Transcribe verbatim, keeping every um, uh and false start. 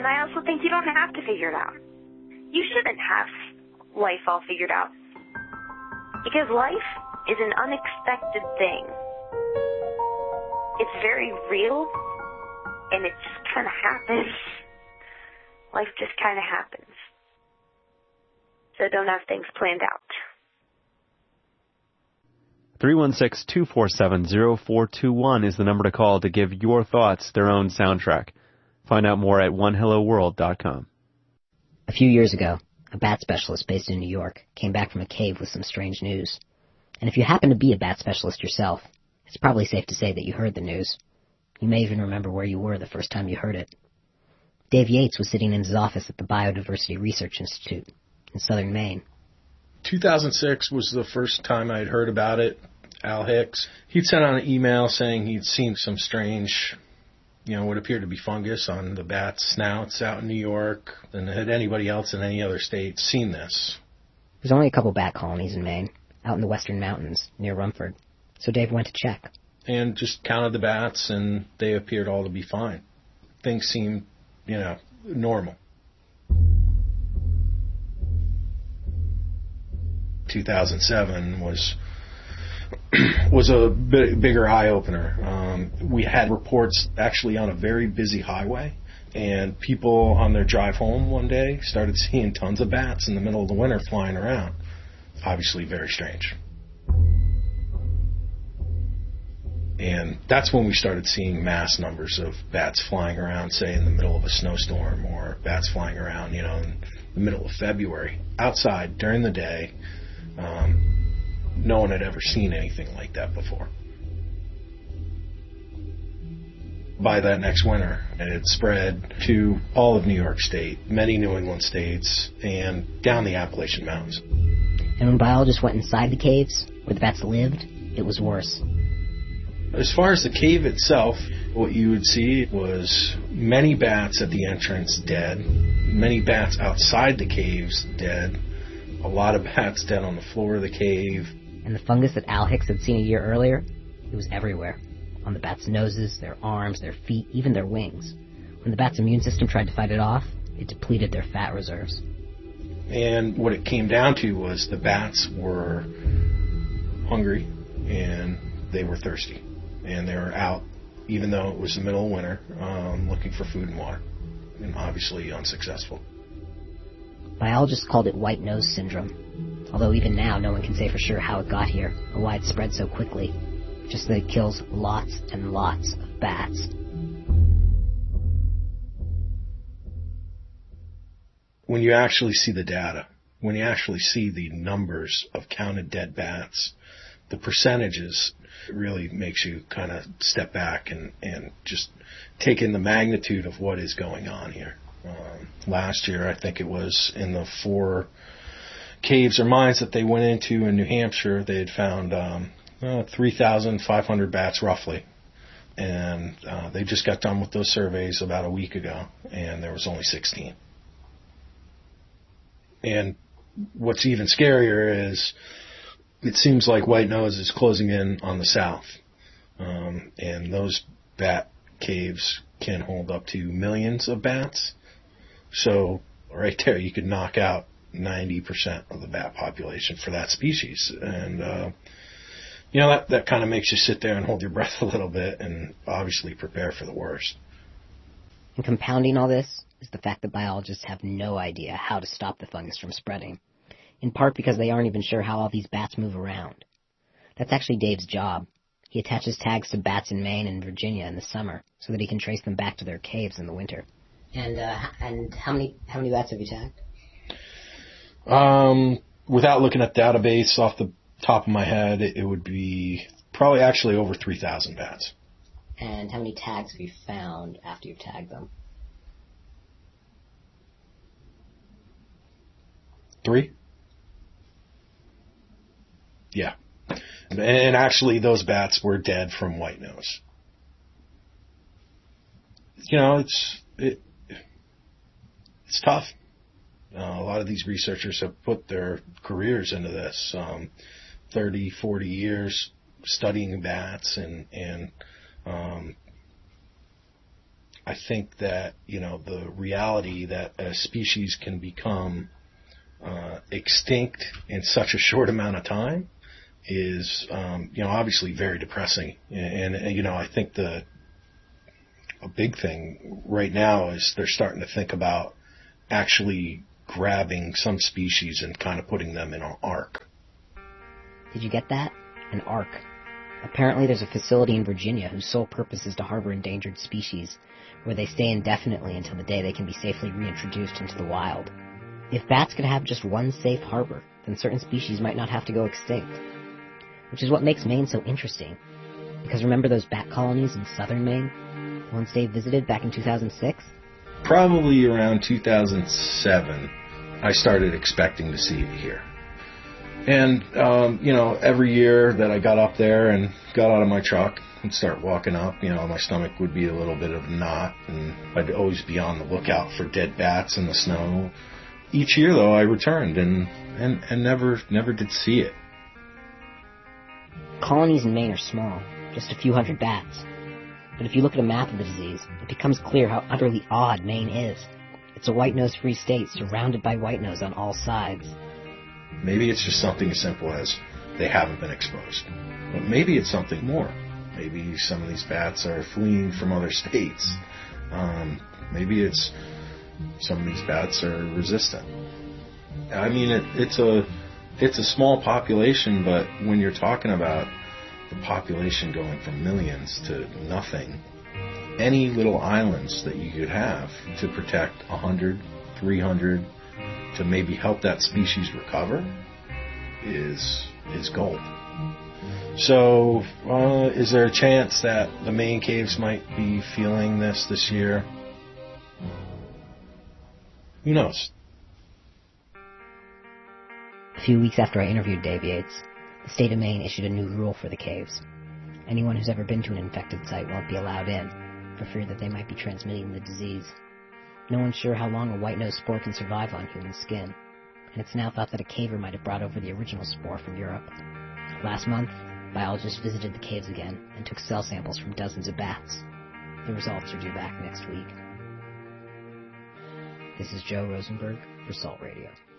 And I also think you don't have to figure it out. You shouldn't have life all figured out. Because life is an unexpected thing. It's very real, and it just kind of happens. Life just kind of happens. So don't have things planned out. three one six, two four seven, zero four two one is the number to call to give your thoughts their own soundtrack. Find out more at one hello world dot com. A few years ago, a bat specialist based in New York came back from a cave with some strange news. And if you happen to be a bat specialist yourself, it's probably safe to say that you heard the news. You may even remember where you were the first time you heard it. Dave Yates was sitting in his office at the Biodiversity Research Institute in southern Maine. two thousand six was the first time I'd heard about it. Al Hicks, he'd sent out an email saying he'd seen some strange, you know, what appeared to be fungus on the bats' snouts out in New York. And had anybody else in any other state seen this? There's only a couple bat colonies in Maine, out in the western mountains near Rumford. So Dave went to check. And just counted the bats, and they appeared all to be fine. Things seemed, you know, normal. two thousand seven was was a bit bigger eye-opener. Um, we had reports actually on a very busy highway, and people on their drive home one day started seeing tons of bats in the middle of the winter flying around. Obviously very strange. And that's when we started seeing mass numbers of bats flying around, say, in the middle of a snowstorm, or bats flying around, you know, in the middle of February, outside during the day. Um, no one had ever seen anything like that before. By that next winter, it had spread to all of New York State, many New England states, and down the Appalachian Mountains. And when biologists went inside the caves, where the bats lived, it was worse. As far as the cave itself, what you would see was many bats at the entrance dead, many bats outside the caves dead, a lot of bats dead on the floor of the cave. And the fungus that Al Hicks had seen a year earlier, it was everywhere. On the bats' noses, their arms, their feet, even their wings. When the bats' immune system tried to fight it off, it depleted their fat reserves. And what it came down to was the bats were hungry and they were thirsty. And they were out, even though it was the middle of winter, um, looking for food and water. And obviously unsuccessful. Biologists called it white nose syndrome. Although even now, no one can say for sure how it got here, or why it spread so quickly. Just that it kills lots and lots of bats. When you actually see the data, when you actually see the numbers of counted dead bats, the percentages, it really makes you kind of step back and, and just take in the magnitude of what is going on here. Um, last year, I think it was in the four caves or mines that they went into in New Hampshire, they had found um, uh, three thousand five hundred bats roughly. And uh, they just got done with those surveys about a week ago, and there was only sixteen. And what's even scarier is it seems like white nose is closing in on the south. Um, and those bat caves can hold up to millions of bats. So right there, you could knock out ninety percent of the bat population for that species. And, uh, you know, that, that kind of makes you sit there and hold your breath a little bit and obviously prepare for the worst. And compounding all this is the fact that biologists have no idea how to stop the fungus from spreading, in part because they aren't even sure how all these bats move around. That's actually Dave's job. He attaches tags to bats in Maine and Virginia in the summer so that he can trace them back to their caves in the winter. And uh, and how many how many bats have you tagged? Um, without looking at the database off the top of my head, it, it would be probably actually over three thousand bats. And how many tags have you found after you've tagged them? Three? Yeah. And, and actually, those bats were dead from white nose. You know, it's it, it's tough. Uh, a lot of these researchers have put their careers into this, um, thirty, forty years studying bats and, and um, I think that, you know, the reality that a species can become uh, extinct in such a short amount of time is, um, you know, obviously very depressing. And, and, you know, I think the a big thing right now is they're starting to think about actually grabbing some species and kind of putting them in an ark. Did you get that? An ark. Apparently there's a facility in Virginia whose sole purpose is to harbor endangered species, where they stay indefinitely until the day they can be safely reintroduced into the wild. If bats could have just one safe harbor, then certain species might not have to go extinct. Which is what makes Maine so interesting. Because remember those bat colonies in southern Maine? The ones Dave visited back in two thousand six? Probably around two thousand seven, I started expecting to see it here. And, um, you know, every year that I got up there and got out of my truck and start walking up, you know, my stomach would be a little bit of a knot, and I'd always be on the lookout for dead bats in the snow. Each year, though, I returned and, and, and never, never did see it. Colonies in Maine are small, just a few hundred bats. But if you look at a map of the disease, it becomes clear how utterly odd Maine is. It's a white-nose-free state surrounded by white-nose on all sides. Maybe it's just something as simple as they haven't been exposed. But maybe it's something more. Maybe some of these bats are fleeing from other states. Um, maybe it's some of these bats are resistant. I mean, it, it's a it's a small population, but when you're talking about the population going from millions to nothing, any little islands that you could have to protect one hundred, three hundred, to maybe help that species recover is is gold. So, uh, is there a chance that the Maine caves might be feeling this this year? Who knows? A few weeks after I interviewed Dave Yates, the state of Maine issued a new rule for the caves. Anyone who's ever been to an infected site won't be allowed in, for fear that they might be transmitting the disease. No one's sure how long a white-nosed spore can survive on human skin, and it's now thought that a caver might have brought over the original spore from Europe. Last month, biologists visited the caves again and took cell samples from dozens of bats. The results are due back next week. This is Joe Rosenberg for Salt Radio.